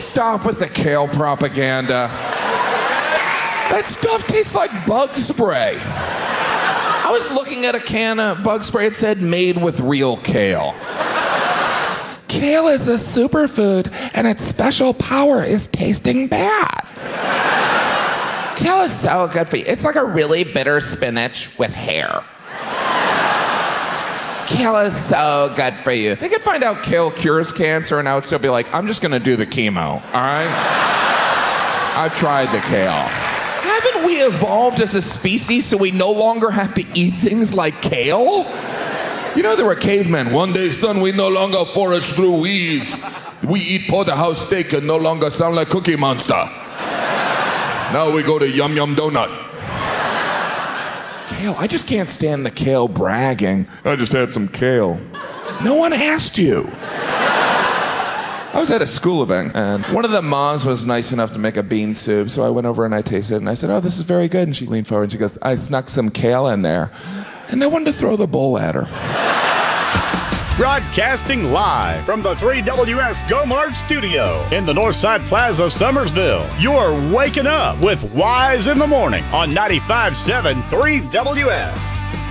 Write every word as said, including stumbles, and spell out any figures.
stop with the kale propaganda? That stuff tastes like bug spray. I was looking at a can of bug spray. It said made with real kale. Kale is a superfood, and its special power is tasting bad. Kale is so good for you. It's like a really bitter spinach with hair. Kale is so good for you. They could find out kale cures cancer, and I would still be like, I'm just gonna do the chemo, all right? I've tried the kale. Haven't we evolved as a species so we no longer have to eat things like kale? You know, there were cavemen. One day, son, we no longer forage through weeds. We eat porterhouse steak and no longer sound like Cookie Monster. Now we go to Yum Yum Donut. Kale, I just can't stand the kale bragging. I just had some kale. No one asked you. I was at a school event, and one of the moms was nice enough to make a bean soup, so I went over and I tasted it, and I said, oh, this is very good. And she leaned forward and she goes, I snuck some kale in there. And I wanted to throw the bowl at her. Broadcasting live from the three W S GoMart studio in the Northside Plaza, Summersville. You're waking up with Wise in the Morning on ninety-five point seven three W S.